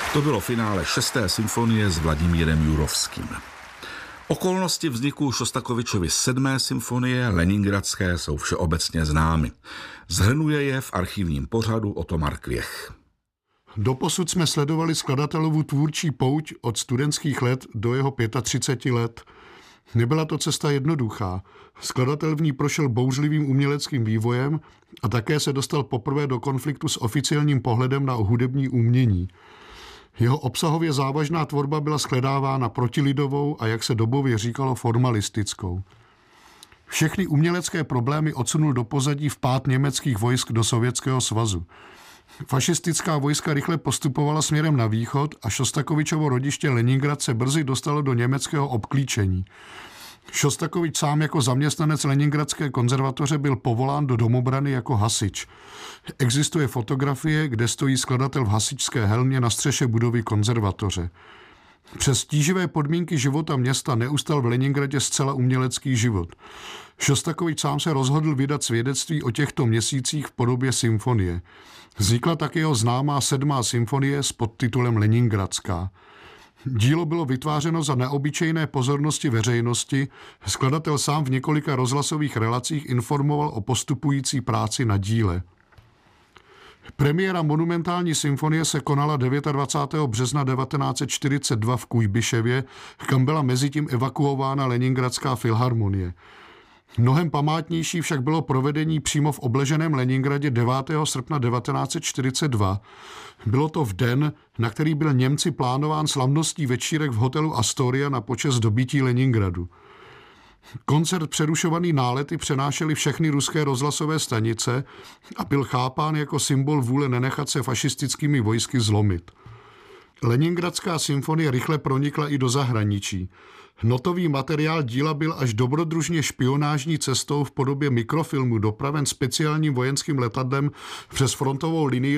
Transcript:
To bylo finále 6. symfonie s Vladimírem Jurovským. Okolnosti vzniku Šostakovičovy 7. symfonie leningradské jsou všeobecně známy. Shrnuje je v archivním pořadu Otomar Kvěch. Doposud jsme sledovali skladatelovu tvůrčí pouť od studentských let do jeho 35 let. Nebyla to cesta jednoduchá. Skladatel v ní prošel bouřlivým uměleckým vývojem a také se dostal poprvé do konfliktu s oficiálním pohledem na hudební umění. Jeho obsahově závažná tvorba byla shledávána protilidovou a, jak se dobově říkalo, formalistickou. Všechny umělecké problémy odsunul do pozadí vpád německých vojsk do Sovětského svazu. Fašistická vojska rychle postupovala směrem na východ a Šostakovičovo rodiště Leningrad se brzy dostalo do německého obklíčení. Šostakovič sám jako zaměstnanec Leningradské konzervatoře byl povolán do domobrany jako hasič. Existuje fotografie, kde stojí skladatel v hasičské helmě na střeše budovy konzervatoře. Přes tíživé podmínky života města neustal v Leningradě zcela umělecký život. Šostakovič sám se rozhodl vydat svědectví o těchto měsících v podobě symfonie. Vznikla tak jeho známá 7. symfonie s podtitulem Leningradská. Dílo bylo vytvářeno za neobyčejné pozornosti veřejnosti. Skladatel sám v několika rozhlasových relacích informoval o postupující práci na díle. Premiéra monumentální symfonie se konala 29. března 1942 v Kujbiševě, kam byla mezitím evakuována Leningradská filharmonie. Mnohem památnější však bylo provedení přímo v obleženém Leningradě 9. srpna 1942. Bylo to v den, na který byl Němci plánován slavnostní večírek v hotelu Astoria na počest dobytí Leningradu. Koncert přerušovaný nálety přenášely všechny ruské rozhlasové stanice a byl chápán jako symbol vůle nenechat se fašistickými vojsky zlomit. Leningradská symfonie rychle pronikla i do zahraničí. Notový materiál díla byl až dobrodružně špionážní cestou v podobě mikrofilmu dopraven speciálním vojenským letadlem přes frontovou linii